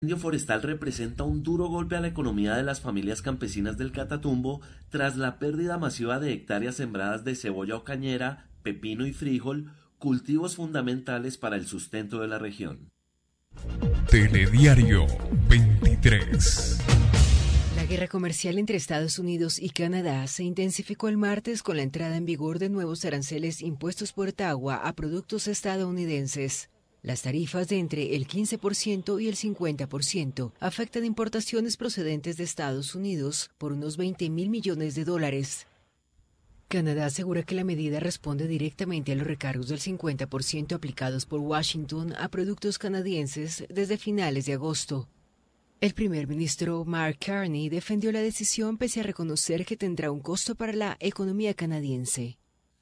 incendio forestal representa un duro golpe a la economía de las familias campesinas del Catatumbo tras la pérdida masiva de hectáreas sembradas de cebolla o cañera, pepino y frijol, cultivos fundamentales para el sustento de la región. Telediario 23. La guerra comercial entre Estados Unidos y Canadá se intensificó el martes con la entrada en vigor de nuevos aranceles impuestos por Ottawa a productos estadounidenses. Las tarifas de entre el 15% y el 50% afectan importaciones procedentes de Estados Unidos por unos $20,000 millones. Canadá asegura que la medida responde directamente a los recargos del 50% aplicados por Washington a productos canadienses desde finales de agosto. El primer ministro Mark Carney defendió la decisión pese a reconocer que tendrá un costo para la economía canadiense.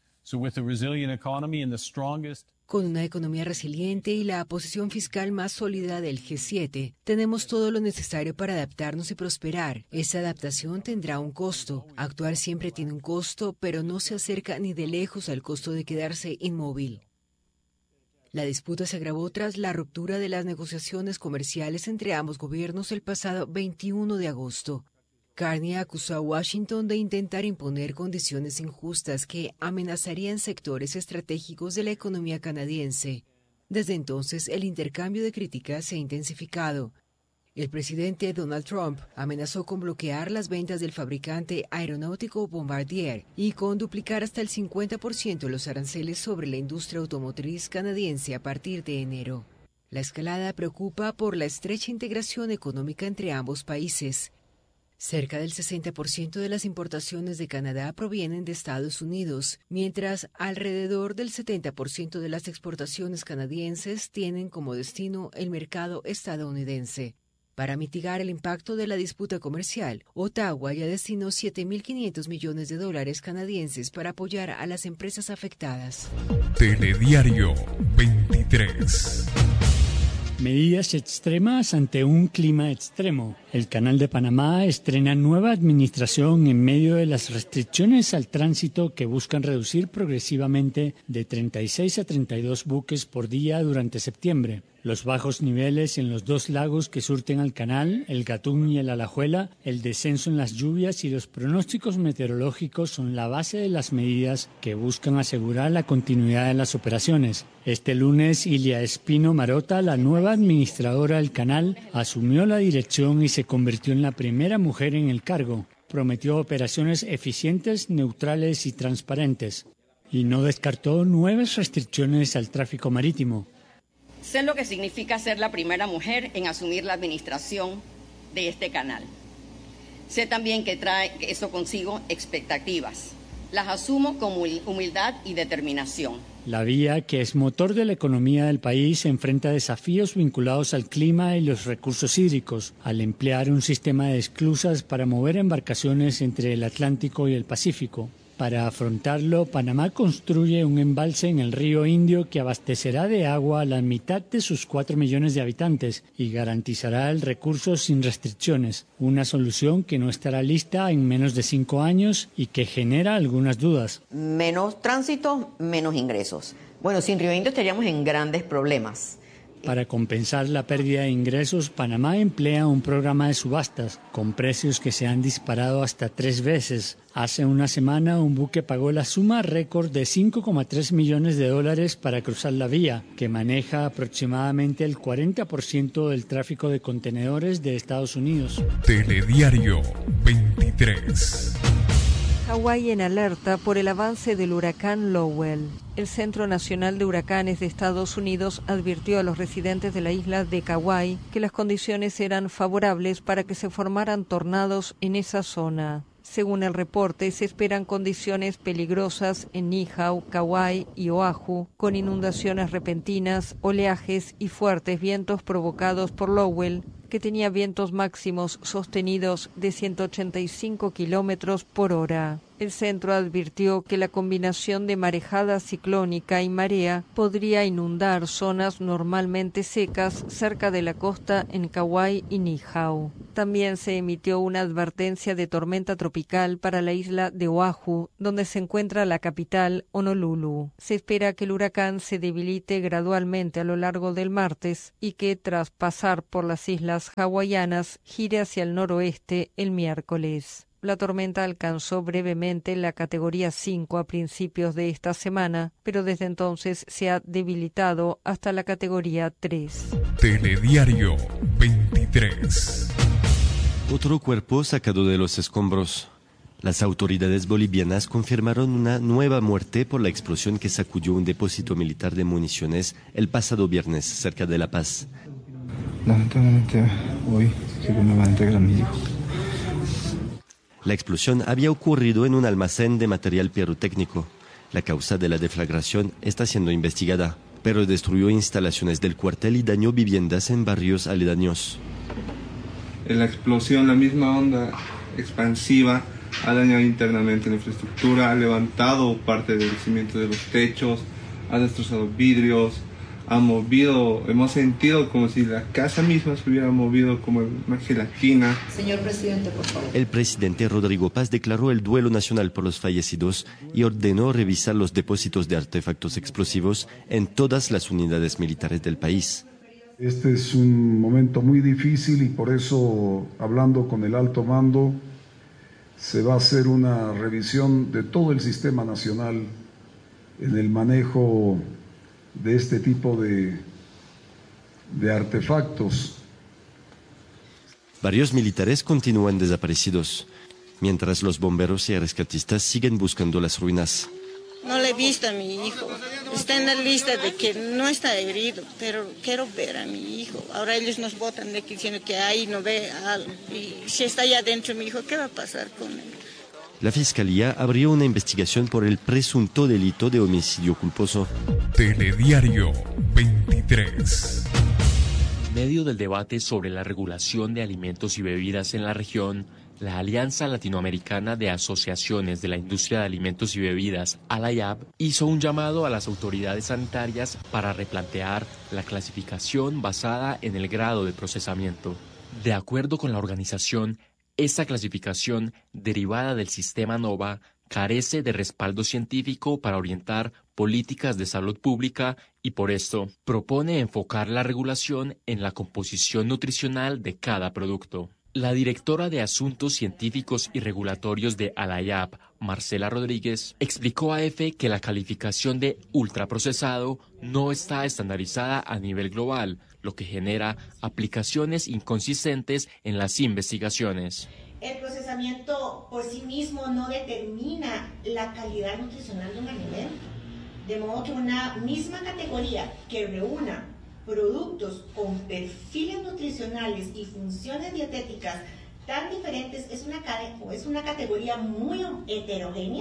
Con una economía resiliente y la posición fiscal más sólida del G7, tenemos todo lo necesario para adaptarnos y prosperar. Esa adaptación tendrá un costo. Actuar siempre tiene un costo, pero no se acerca ni de lejos al costo de quedarse inmóvil. La disputa se agravó tras la ruptura de las negociaciones comerciales entre ambos gobiernos el pasado 21 de agosto. Carney acusó a Washington de intentar imponer condiciones injustas que amenazarían sectores estratégicos de la economía canadiense. Desde entonces, el intercambio de críticas se ha intensificado. El presidente Donald Trump amenazó con bloquear las ventas del fabricante aeronáutico Bombardier y con duplicar hasta el 50% los aranceles sobre la industria automotriz canadiense a partir de enero. La escalada preocupa por la estrecha integración económica entre ambos países. Cerca del 60% de las importaciones de Canadá provienen de Estados Unidos, mientras alrededor del 70% de las exportaciones canadienses tienen como destino el mercado estadounidense. Para mitigar el impacto de la disputa comercial, Ottawa ya destinó $7,500 millones canadienses para apoyar a las empresas afectadas. Telediario 23. Medidas extremas ante un clima extremo. El Canal de Panamá estrena nueva administración en medio de las restricciones al tránsito que buscan reducir progresivamente de 36 a 32 buques por día durante septiembre. Los bajos niveles en los dos lagos que surten al canal, el Gatún y el Alajuela, el descenso en las lluvias y los pronósticos meteorológicos son la base de las medidas que buscan asegurar la continuidad de las operaciones. Este lunes, Ilia Espino Marota, la nueva administradora del canal, asumió la dirección y se convirtió en la primera mujer en el cargo. Prometió operaciones eficientes, neutrales y transparentes. Y no descartó nuevas restricciones al tráfico marítimo. Sé lo que significa ser la primera mujer en asumir la administración de este canal. Sé también que trae eso consigo expectativas. Las asumo con humildad y determinación. La vía, que es motor de la economía del país, enfrenta desafíos vinculados al clima y los recursos hídricos, al emplear un sistema de esclusas para mover embarcaciones entre el Atlántico y el Pacífico. Para afrontarlo, Panamá construye un embalse en el río Indio que abastecerá de agua a la mitad de sus 4 millones de habitantes y garantizará el recurso sin restricciones, una solución que no estará lista en menos de 5 años y que genera algunas dudas. Menos tránsito, menos ingresos. Bueno, sin Río Indio estaríamos en grandes problemas. Para compensar la pérdida de ingresos, Panamá emplea un programa de subastas con precios que se han disparado hasta 3 veces. Hace una semana, un buque pagó la suma récord de $5,3 millones para cruzar la vía, que maneja aproximadamente el 40% del tráfico de contenedores de Estados Unidos. Telediario 23. Hawái en alerta por el avance del huracán Lowell. El Centro Nacional de Huracanes de Estados Unidos advirtió a los residentes de la isla de Kauai que las condiciones eran favorables para que se formaran tornados en esa zona. Según el reporte, se esperan condiciones peligrosas en Niihau, Kauai y Oahu, con inundaciones repentinas, oleajes y fuertes vientos provocados por Lowell, que tenía vientos máximos sostenidos de 185 kilómetros por hora. El centro advirtió que la combinación de marejada ciclónica y marea podría inundar zonas normalmente secas cerca de la costa en Kauai y Niihau. También se emitió una advertencia de tormenta tropical para la isla de Oahu, donde se encuentra la capital, Honolulu. Se espera que el huracán se debilite gradualmente a lo largo del martes y que, tras pasar por las islas hawaianas, gire hacia el noroeste el miércoles. La tormenta alcanzó brevemente la categoría 5 a principios de esta semana, pero desde entonces se ha debilitado hasta la categoría 3. Telediario 23. Otro cuerpo sacado de los escombros. Las autoridades bolivianas confirmaron una nueva muerte por la explosión que sacudió un depósito militar de municiones el pasado viernes cerca de La Paz. Lamentablemente hoy sí que me van a entregar a mi hijo. La explosión había ocurrido en un almacén de material pirotécnico. La causa de la deflagración está siendo investigada, pero destruyó instalaciones del cuartel y dañó viviendas en barrios aledaños. En la explosión, la misma onda expansiva ha dañado internamente la infraestructura, ha levantado parte del cimiento de los techos, ha destrozado vidrios, hemos sentido como si la casa misma se hubiera movido como una gelatina. Señor presidente, por favor. El presidente Rodrigo Paz declaró el duelo nacional por los fallecidos y ordenó revisar los depósitos de artefactos explosivos en todas las unidades militares del país. Este es un momento muy difícil y por eso, hablando con el alto mando, se va a hacer una revisión de todo el sistema nacional en el manejo de este tipo de artefactos. Varios militares continúan desaparecidos, mientras los bomberos y rescatistas siguen buscando las ruinas. No le he visto a mi hijo. Está en la lista de que no está herido, pero quiero ver a mi hijo. Ahora ellos nos botan de aquí diciendo que ahí no ve algo. Y si está allá adentro mi hijo, ¿qué va a pasar con él? La Fiscalía abrió una investigación por el presunto delito de homicidio culposo. Telediario 23. En medio del debate sobre la regulación de alimentos y bebidas en la región, la Alianza Latinoamericana de Asociaciones de la Industria de Alimentos y Bebidas, ALAYAB, hizo un llamado a las autoridades sanitarias para replantear la clasificación basada en el grado de procesamiento. De acuerdo con la organización, esta clasificación, derivada del sistema NOVA, carece de respaldo científico para orientar políticas de salud pública y por esto propone enfocar la regulación en la composición nutricional de cada producto. La directora de Asuntos Científicos y Regulatorios de ALAYAB, Marcela Rodríguez, explicó a EFE que la calificación de ultraprocesado no está estandarizada a nivel global, lo que genera aplicaciones inconsistentes en las investigaciones. El procesamiento por sí mismo no determina la calidad nutricional de un alimento, de modo que una misma categoría que reúna productos con perfiles nutricionales y funciones dietéticas tan diferentes es una categoría muy heterogénea,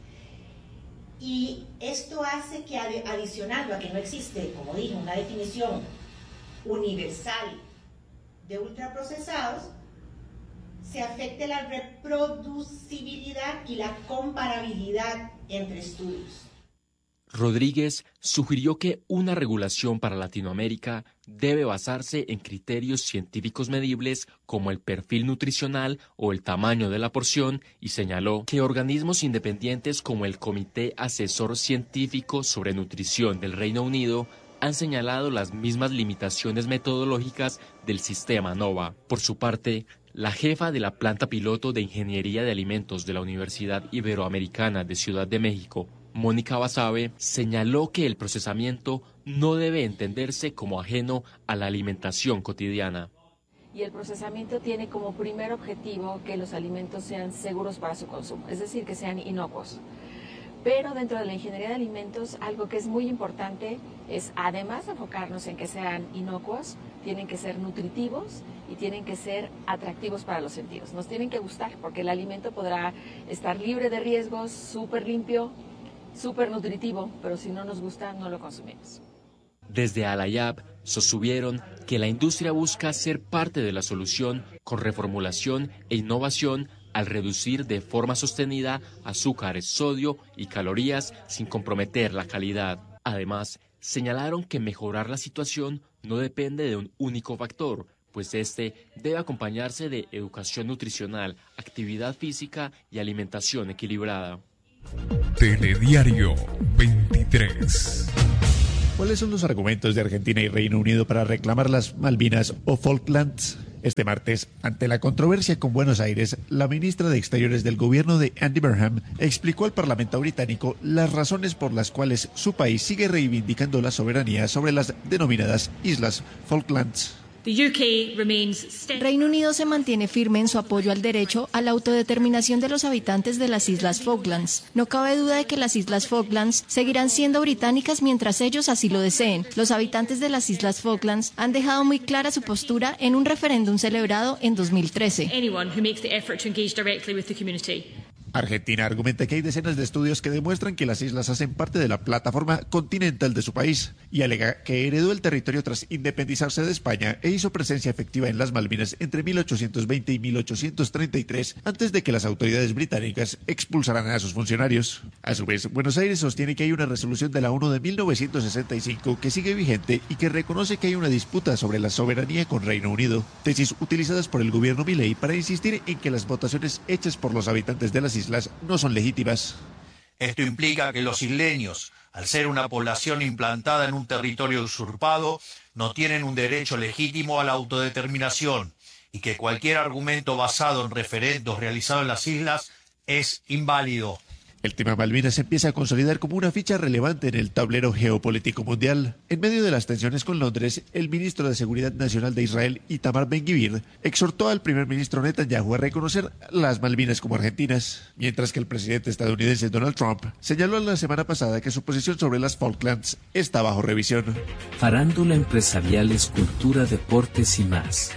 y esto hace que, adicionando a que no existe, como dije, una definición universal de ultraprocesados, se afecte la reproducibilidad y la comparabilidad entre estudios. Rodríguez sugirió que una regulación para Latinoamérica debe basarse en criterios científicos medibles como el perfil nutricional o el tamaño de la porción y señaló que organismos independientes como el Comité Asesor Científico sobre Nutrición del Reino Unido han señalado las mismas limitaciones metodológicas del sistema NOVA. Por su parte, la jefa de la planta piloto de Ingeniería de Alimentos de la Universidad Iberoamericana de Ciudad de México, Mónica Basabe, señaló que el procesamiento no debe entenderse como ajeno a la alimentación cotidiana. Y el procesamiento tiene como primer objetivo que los alimentos sean seguros para su consumo, es decir, que sean inocuos. Pero dentro de la ingeniería de alimentos, algo que es muy importante es, además de enfocarnos en que sean inocuos, tienen que ser nutritivos y tienen que ser atractivos para los sentidos. Nos tienen que gustar, porque el alimento podrá estar libre de riesgos, súper limpio, súper nutritivo, pero si no nos gusta, no lo consumimos. Desde ALAYAB sostuvieron que la industria busca ser parte de la solución con reformulación e innovación al reducir de forma sostenida azúcares, sodio y calorías sin comprometer la calidad. Además, señalaron que mejorar la situación no depende de un único factor, pues este debe acompañarse de educación nutricional, actividad física y alimentación equilibrada. Telediario 23. ¿Cuáles son los argumentos de Argentina y Reino Unido para reclamar las Malvinas o Falklands? Este martes, ante la controversia con Buenos Aires, la ministra de Exteriores del gobierno de Andy Burnham explicó al Parlamento británico las razones por las cuales su país sigue reivindicando la soberanía sobre las denominadas Islas Falklands. Reino Unido se mantiene firme en su apoyo al derecho a la autodeterminación de los habitantes de las Islas Falklands. No cabe duda de que las Islas Falklands seguirán siendo británicas mientras ellos así lo deseen. Los habitantes de las Islas Falklands han dejado muy clara su postura en un referéndum celebrado en 2013. Argentina argumenta que hay decenas de estudios que demuestran que las islas hacen parte de la plataforma continental de su país y alega que heredó el territorio tras independizarse de España e hizo presencia efectiva en las Malvinas entre 1820 y 1833 antes de que las autoridades británicas expulsaran a sus funcionarios. A su vez, Buenos Aires sostiene que hay una resolución de la ONU de 1965 que sigue vigente y que reconoce que hay una disputa sobre la soberanía con Reino Unido, tesis utilizadas por el gobierno Milei para insistir en que las votaciones hechas por los habitantes de las islas no son legítimas. Esto implica que los isleños, al ser una población implantada en un territorio usurpado, no tienen un derecho legítimo a la autodeterminación y que cualquier argumento basado en referendos realizados en las islas es inválido. El tema Malvinas se empieza a consolidar como una ficha relevante en el tablero geopolítico mundial. En medio de las tensiones con Londres, el ministro de Seguridad Nacional de Israel, Itamar Ben-Gvir, exhortó al primer ministro Netanyahu a reconocer las Malvinas como argentinas, mientras que el presidente estadounidense Donald Trump señaló la semana pasada que su posición sobre las Falklands está bajo revisión. Farándula, empresariales, cultura, deportes y más.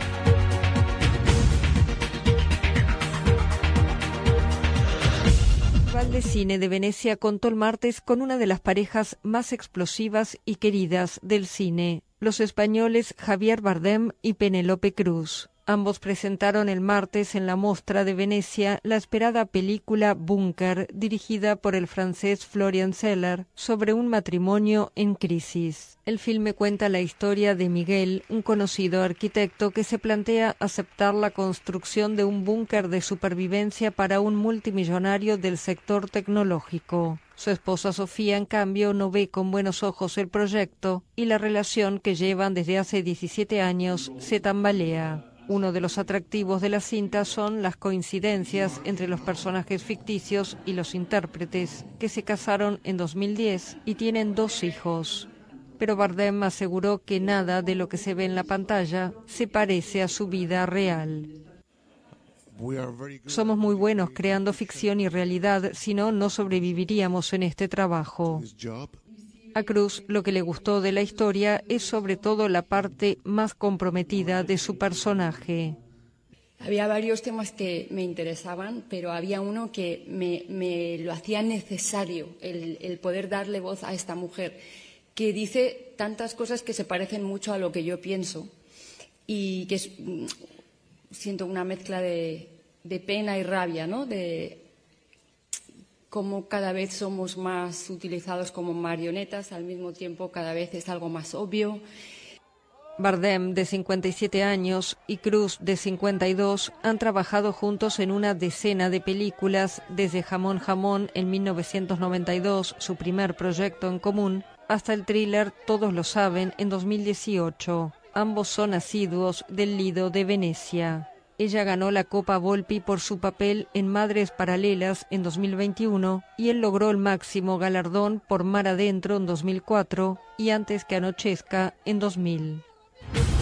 De Cine de Venecia contó el martes con una de las parejas más explosivas y queridas del cine, los españoles Javier Bardem y Penélope Cruz. Ambos presentaron el martes en la Mostra de Venecia la esperada película Búnker, dirigida por el francés Florian Zeller, sobre un matrimonio en crisis. El filme cuenta la historia de Miguel, un conocido arquitecto que se plantea aceptar la construcción de un búnker de supervivencia para un multimillonario del sector tecnológico. Su esposa Sofía, en cambio, no ve con buenos ojos el proyecto y la relación que llevan desde hace 17 años se tambalea. Uno de los atractivos de la cinta son las coincidencias entre los personajes ficticios y los intérpretes, que se casaron en 2010 y tienen 2 hijos. Pero Bardem aseguró que nada de lo que se ve en la pantalla se parece a su vida real. Somos muy buenos creando ficción y realidad, si no, no sobreviviríamos en este trabajo. A Cruz lo que le gustó de la historia es sobre todo la parte más comprometida de su personaje. Había varios temas que me interesaban, pero había uno que me lo hacía necesario, el poder darle voz a esta mujer, que dice tantas cosas que se parecen mucho a lo que yo pienso y que siento una mezcla de pena y rabia, ¿no? De cómo cada vez somos más utilizados como marionetas, al mismo tiempo cada vez es algo más obvio. Bardem, de 57 años, y Cruz, de 52, han trabajado juntos en una decena de películas, desde Jamón Jamón en 1992, su primer proyecto en común, hasta el thriller Todos lo saben en 2018. Ambos son asiduos del Lido de Venecia. Ella ganó la Copa Volpi por su papel en Madres Paralelas en 2021 y él logró el máximo galardón por Mar Adentro en 2004 y Antes que anochezca en 2000.